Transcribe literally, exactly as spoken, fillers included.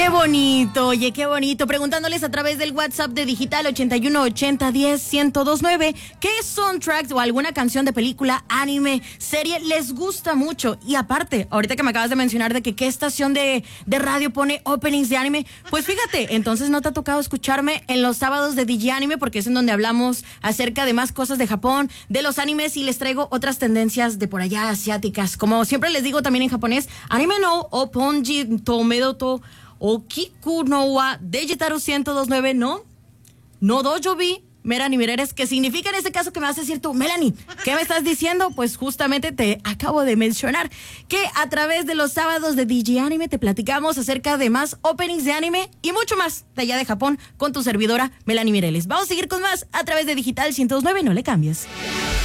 Qué bonito, oye, qué bonito. Preguntándoles a través del WhatsApp de Digital ochenta y uno ochenta diez ciento dos nueve qué soundtracks o alguna canción de película, anime, serie les gusta mucho. Y aparte, ahorita que me acabas de mencionar de que qué estación de, de radio pone openings de anime, pues fíjate, entonces no te ha tocado escucharme en los sábados de D J Anime, porque es en donde hablamos acerca de más cosas de Japón, de los animes, y les traigo otras tendencias de por allá asiáticas. Como siempre les digo también en japonés, anime no o ponji tomedo to Okiku no wa Dejitaru ciento dos nueve no no dojobi Melanie Mireles, que significa en este caso que me vas a decir tú, Melanie, ¿qué me estás diciendo? Pues justamente te acabo de mencionar que a través de los sábados de D J Anime te platicamos acerca de más openings de anime y mucho más de allá de Japón con tu servidora Melanie Mireles. Vamos a seguir con más a través de Digital ciento dos nueve, no le cambies.